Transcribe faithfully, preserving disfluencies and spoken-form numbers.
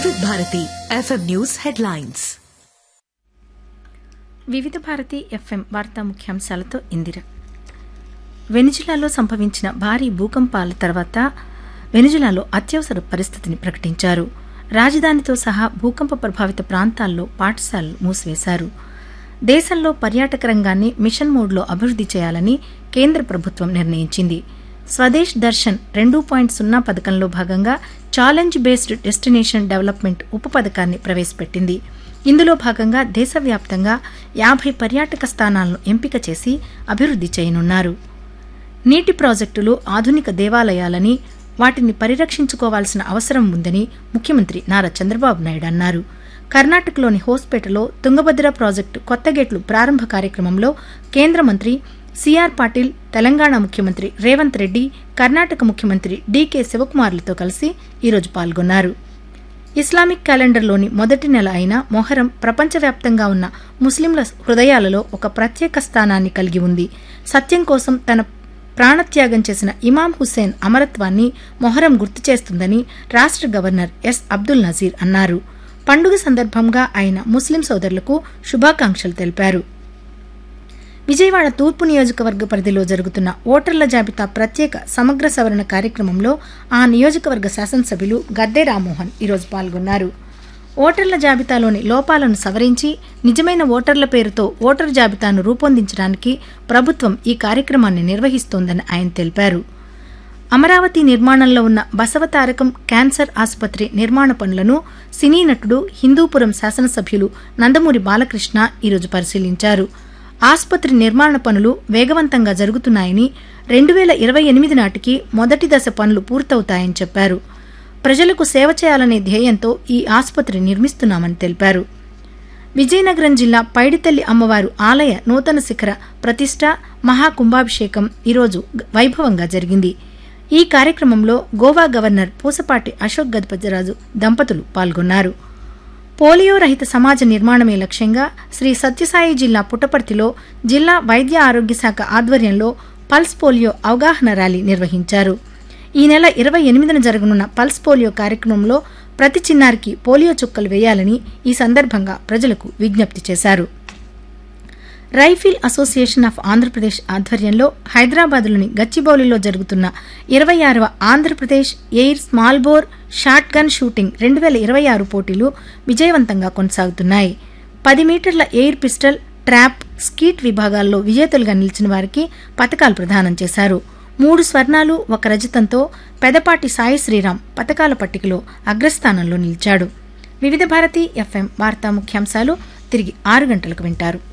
వివిధ Bharati FM news headlines. వివిధ Bharati FM వార్తా ముఖ్యాంశాలతో ఇందిర. వెనిజులాలో సంభవించిన భారీ భూకంపాల తర్వాత వెనిజులాలో అత్యవసర పరిస్థితిని ప్రకటించారు. రాజధానితో సహా భూకంప ప్రభావిత ప్రాంతాల్లో పాఠశాలలు మూసివేశారు. దేశంలో పర్యాటక రంగాన్ని మిషన్ మోడ్లో అభివృద్ది చేయాలని కేంద్ర ప్రభుత్వం నిర్ణయించింది. స్వదేశ్ దర్శన్ రెండు పాయింట్ సున్నా పథకంలో భాగంగా ఛాలెంజ్ బేస్డ్ డెస్టినేషన్ డెవలప్మెంట్ ఉప పథకాన్ని ప్రవేశపెట్టింది. ఇందులో భాగంగా దేశవ్యాప్తంగా యాభై పర్యాటక స్థానాలను ఎంపిక చేసి అభివృద్ది చేయనున్నారు. నీటి ప్రాజెక్టులు ఆధునిక దేవాలయాలని, వాటిని పరిరక్షించుకోవాల్సిన అవసరం ఉందని ముఖ్యమంత్రి నారా చంద్రబాబు నాయుడు అన్నారు. కర్ణాటకలోని హోస్పేటలో తుంగభద్ర ప్రాజెక్టు కొత్త గేట్లు ప్రారంభ కార్యక్రమంలో కేంద్ర మంత్రి సిఆర్ పాటిల్, తెలంగాణ ముఖ్యమంత్రి రేవంత్ రెడ్డి, కర్ణాటక ముఖ్యమంత్రి డీకే శివకుమార్లతో కలిసి ఈరోజు పాల్గొన్నారు. ఇస్లామిక్ క్యాలెండర్లోని మొదటి నెల అయిన మొహరం ప్రపంచవ్యాప్తంగా ఉన్న ముస్లింల హృదయాలలో ఒక ప్రత్యేక స్థానాన్ని కలిగి ఉంది. సత్యం కోసం తన ప్రాణత్యాగం చేసిన ఇమాం హుస్సేన్ అమరత్వాన్ని మొహరం గుర్తు చేస్తుందని రాష్ట్ర గవర్నర్ ఎస్ అబ్దుల్ నజీర్ అన్నారు. పండుగ సందర్భంగా ఆయన ముస్లిం సోదరులకు శుభాకాంక్షలు తెలిపారు. విజయవాడ తూర్పు నియోజకవర్గ పరిధిలో జరుగుతున్న ఓటర్ల జాబితా ప్రత్యేక సమగ్ర సవరణ కార్యక్రమంలో ఆ నియోజకవర్గ శాసనసభ్యులు గద్దె రామ్మోహన్ ఈరోజు పాల్గొన్నారు. ఓటర్ల జాబితాలోని లోపాలను సవరించి నిజమైన ఓటర్ల పేరుతో ఓటరు జాబితాను రూపొందించడానికి ప్రభుత్వం ఈ కార్యక్రమాన్ని నిర్వహిస్తోందని ఆయన తెలిపారు. అమరావతి నిర్మాణంలో ఉన్న బసవతారకం క్యాన్సర్ ఆసుపత్రి నిర్మాణ పనులను సినీ నటుడు, హిందూపురం శాసనసభ్యులు నందమూరి బాలకృష్ణ ఈరోజు పరిశీలించారు. ఆసుపత్రి నిర్మాణ పనులు వేగవంతంగా జరుగుతున్నాయని, రెండు వేల ఇరవై ఎనిమిది నాటికి మొదటి దశ పనులు పూర్తవుతాయని చెప్పారు. ప్రజలకు సేవ చేయాలనే ధ్యేయంతో ఈ ఆసుపత్రి నిర్మిస్తున్నామని తెలిపారు. విజయనగరం జిల్లా పైడితల్లి అమ్మవారు ఆలయ నూతన శిఖర ప్రతిష్ట మహాకుంభాభిషేకం ఈరోజు వైభవంగా జరిగింది. ఈ కార్యక్రమంలో గోవా గవర్నర్ పూసపాటి అశోక్ గజపతిరాజు దంపతులు పాల్గొన్నారు. పోలియో రహిత సమాజ నిర్మాణమే లక్ష్యంగా శ్రీ సత్యసాయి జిల్లా పుట్టపర్తిలో జిల్లా వైద్య ఆరోగ్య శాఖ ఆధ్వర్యంలో పల్స్ పోలియో అవగాహన ర్యాలీ నిర్వహించారు. ఈ నెల ఇరవై ఎనిమిదిన జరగనున్న పల్స్ పోలియో కార్యక్రమంలో ప్రతి చిన్నారికి పోలియో చుక్కలు వేయాలని ఈ సందర్భంగా ప్రజలకు విజ్ఞప్తి చేశారు. రైఫిల్ అసోసియేషన్ ఆఫ్ ఆంధ్రప్రదేశ్ ఆధ్వర్యంలో హైదరాబాద్లోని గచ్చిబౌలిలో జరుగుతున్న ఇరవై ఆరవ Andhra Pradesh air small bore shot gun shooting రెండు వేల ఇరవై ఆరు పోటీలు విజయవంతంగా కొనసాగుతున్నాయి. పది మీటర్ల ఎయిర్ పిస్టల్, ట్రాప్, స్కీట్ విభాగాల్లో విజేతలుగా నిలిచిన వారికి పతకాలు ప్రదానం చేశారు. మూడు స్వర్ణాలు, ఒక రజతంతో పెదపాటి సాయి శ్రీరామ్ పతకాల పట్టికలో అగ్రస్థానంలో నిలిచాడు. వివిధ భారతి ఎఫ్ఎం వార్తా ముఖ్యాంశాలు తిరిగి ఆరు గంటలకు వింటారు.